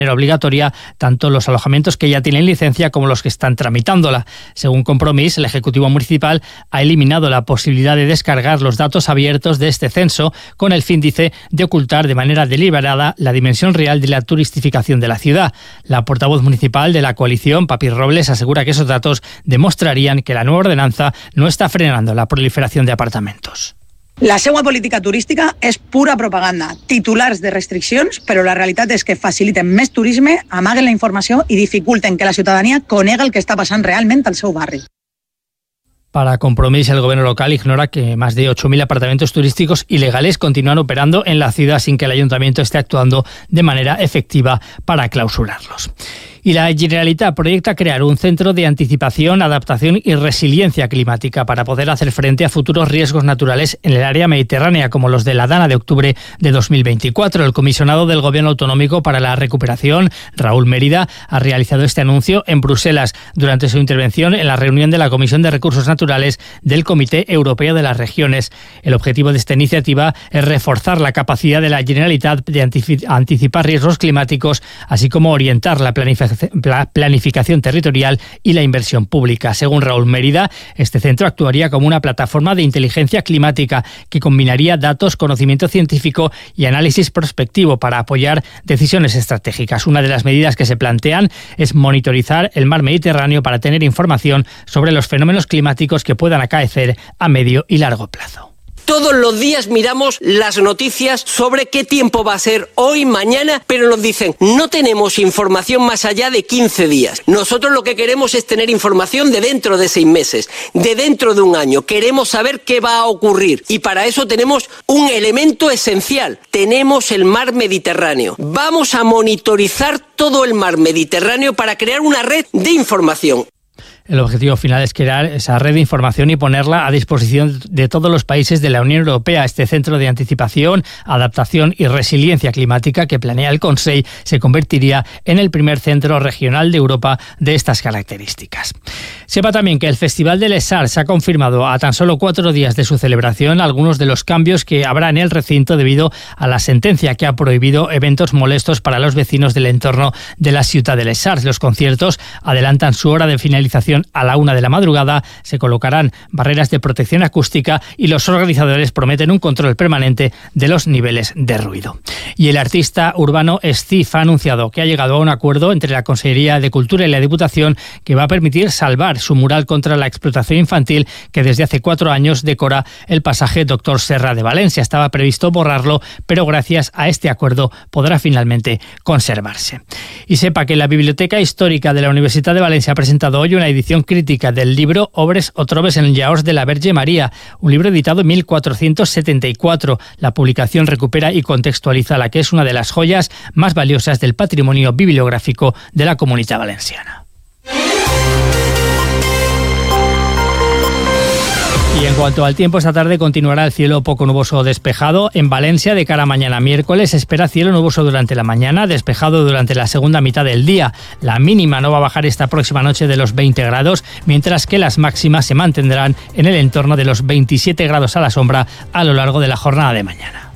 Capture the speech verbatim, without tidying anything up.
obligatoria tanto los alojamientos que ya tienen licencia como los que están tramitándola. Según Compromís, el Ejecutivo Municipal ha eliminado la posibilidad de descargar los datos abiertos de este censo con el fin, dice, de ocultar de manera deliberada la dimensión real de la turistificación de la ciudad. La portavoz municipal de la coalición, Papi Robles, asegura que esos datos demostrarían que la nueva ordenanza no está frenando la proliferación de apartamentos. La seua política turística és pura propaganda, titulars de restriccions, però la realitat és que faciliten més turisme, amaguen la informació i dificulten que la ciutadania conega el que està passant realment al seu barri. Para Compromís, el gobierno local ignora que más de ocho mil apartamentos turísticos ilegales continúan operando en la ciudad sin que el ayuntamiento esté actuando de manera efectiva para clausurarlos. Y la Generalitat proyecta crear un centro de anticipación, adaptación y resiliencia climática para poder hacer frente a futuros riesgos naturales en el área mediterránea, como los de la Dana de octubre de dos mil veinticuatro. El comisionado del Gobierno Autonómico para la Recuperación, Raúl Mérida, ha realizado este anuncio en Bruselas durante su intervención en la reunión de la Comisión de Recursos Naturales del Comité Europeo de las Regiones. El objetivo de esta iniciativa es reforzar la capacidad de la Generalitat de anticipar riesgos climáticos, así como orientar la planificación la planificación territorial y la inversión pública. Según Raúl Mérida, este centro actuaría como una plataforma de inteligencia climática que combinaría datos, conocimiento científico y análisis prospectivo para apoyar decisiones estratégicas. Una de las medidas que se plantean es monitorizar el mar Mediterráneo para tener información sobre los fenómenos climáticos que puedan acaecer a medio y largo plazo. Todos los días miramos las noticias sobre qué tiempo va a ser hoy, mañana, pero nos dicen, no tenemos información más allá de quince días. Nosotros lo que queremos es tener información de dentro de seis meses, de dentro de un año. Queremos saber qué va a ocurrir y para eso tenemos un elemento esencial. Tenemos el mar Mediterráneo. Vamos a monitorizar todo el mar Mediterráneo para crear una red de información. El objetivo final es crear esa red de información y ponerla a disposición de todos los países de la Unión Europea. Este centro de anticipación, adaptación y resiliencia climática que planea el Consell se convertiría en el primer centro regional de Europa de estas características. Sepa también que el Festival de Les Arts ha confirmado a tan solo cuatro días de su celebración algunos de los cambios que habrá en el recinto debido a la sentencia que ha prohibido eventos molestos para los vecinos del entorno de la ciudad de Les Arts. Los conciertos adelantan su hora de finalización a la una de la madrugada, se colocarán barreras de protección acústica y los organizadores prometen un control permanente de los niveles de ruido. Y el artista urbano Steve ha anunciado que ha llegado a un acuerdo entre la Consellería de Cultura y la Diputación que va a permitir salvar su mural contra la explotación infantil que desde hace cuatro años decora el pasaje Doctor Serra de Valencia. Estaba previsto borrarlo, pero gracias a este acuerdo podrá finalmente conservarse. Y sepa que la Biblioteca Histórica de la Universitat de Valencia ha presentado hoy una edición crítica del libro Obres o trobes en llaors de la Verge María, un libro editado en mil cuatrocientos setenta y cuatro. La publicación recupera y contextualiza la que es una de las joyas más valiosas del patrimonio bibliográfico de la Comunitat Valenciana. Y en cuanto al tiempo, esta tarde continuará el cielo poco nuboso o despejado. En Valencia, de cara a mañana miércoles, se espera cielo nuboso durante la mañana, despejado durante la segunda mitad del día. La mínima no va a bajar esta próxima noche de los veinte grados, mientras que las máximas se mantendrán en el entorno de los veintisiete grados a la sombra a lo largo de la jornada de mañana.